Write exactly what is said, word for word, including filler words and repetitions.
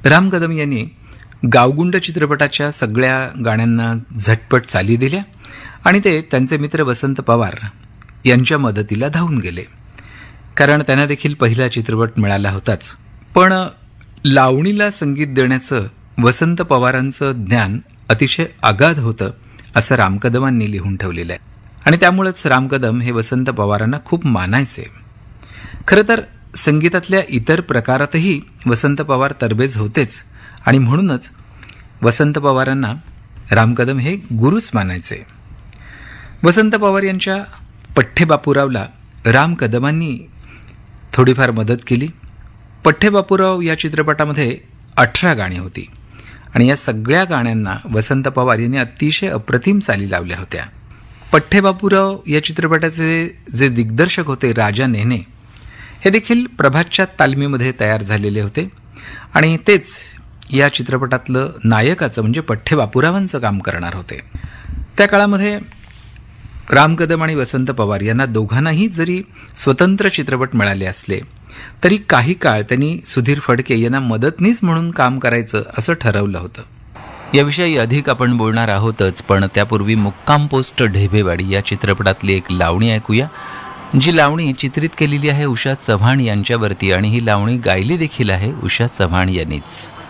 राम कदम यांनी गावगुंड चित्रपटाच्या सगळ्या गाण्यांना झटपट चाली दिल्या आणि ते त्यांचे मित्र वसंत पवार यांच्या मदतीला धावून गेले, कारण त्यांना देखील पहिला चित्रपट मिळाला होताच. पण लावणीला संगीत देण्याचं वसंत पवारांचं ज्ञान अतिशय अगाध होतं असं राम कदमांनी लिहून ठेवलेलं आहे आणि त्यामुळेच राम कदम हे वसंत पवारांना खूप मानायचे. खरं तर संगीतातल्या इतर प्रकारातही वसंत पवार तरबेज होतेच आणि म्हणूनच वसंत पवारांना राम कदम हे गुरुच मानायचे. वसंत पवार यांच्या पठ्ठे बापूरावला राम कदमांनी थोडीफार मदत केली. पठ्ठे बापूराव या चित्रपटामध्ये अठरा गाणी होती आणि या सगळ्या गाण्यांना वसंत पवार यांनी अतिशय अप्रतिम चाली लावल्या होत्या. पठ्ठे बापूराव या चित्रपटाचे जे दिग्दर्शक होते राजा नेने, हे देखील प्रभातच्या तालमीमध्ये तयार झालेले होते आणि तेच या चित्रपटातलं नायकाचं म्हणजे पठ्ठे बापूरावांचं काम करणार होते. त्या काळामध्ये राम कदम आणि वसंत पवार यांना दोघांनाही जरी स्वतंत्र चित्रपट मिळाले असले तरी काही काळ त्यांनी सुधीर फडके यांना मदतनीस म्हणून काम करायचं असं ठरवलं होतं. याविषयी अधिक आपण बोलणार आहोतच, पण त्यापूर्वी मुक्काम पोस्ट ढेबेवाडी या चित्रपटातली एक लावणी ऐकूया, जी लावणी चित्रित केलेली आहे उषा चव्हाण यांच्यावरती आणि ही लावणी गायली देखील आहे उषा चव्हाण यांनीच.